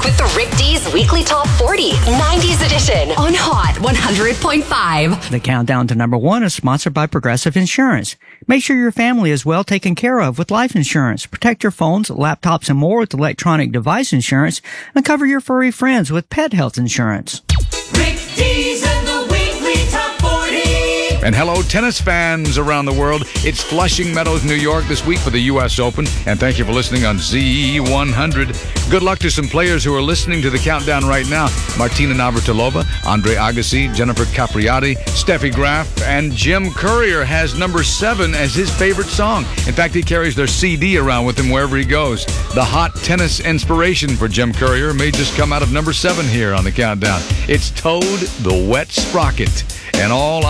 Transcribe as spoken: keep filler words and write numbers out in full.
with the Rick D's Weekly Top forty, nineties edition on Hot one hundred point five. The countdown to number one is sponsored by Progressive Insurance. Make sure your family is well taken care of with life insurance. Protect your phones, laptops, and more with electronic device insurance, and cover your furry friends with pet health insurance. Rick D's and the Weekly Top forty. And hello, tennis fans around the world. It's Flushing Meadows, New York this week for the U S Open. And thank you for listening on Z one hundred. Good luck to some players who are listening to the countdown right now. Martina Navratilova, Andre Agassi, Jennifer Capriati, Steffi Graf, and Jim Courier has number seven as his favorite song. In fact, he carries their C D around with him wherever he goes. The hot tennis inspiration for Jim Courier may just come out of number seven here on the countdown. It's Toad the Wet Sprocket. And all